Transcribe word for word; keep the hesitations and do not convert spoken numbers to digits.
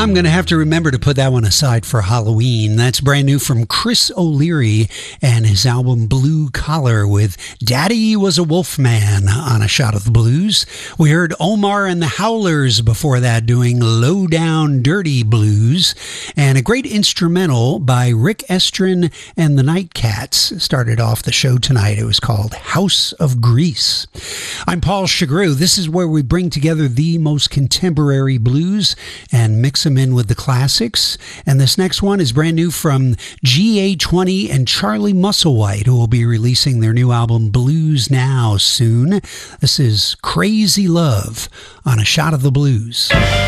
I'm going to have to remember to put that one aside for Halloween. That's brand new from Chris O'Leary and his album Blue Collar with Daddy Was a Wolfman on A Shot of the Blues. We heard Omar and the Howlers before that doing Low Down Dirty Blues. And a great instrumental by Rick Estrin and the Nightcats started off the show tonight. It was called House of Grease. I'm Paul Chagru. This is where we bring together the most contemporary blues and mix them in with the classics. And this next one is brand new from G A twenty and Charlie Musselwhite, who will be releasing their new album Blues Now soon. This is Crazy Love on A Shot of the Blues.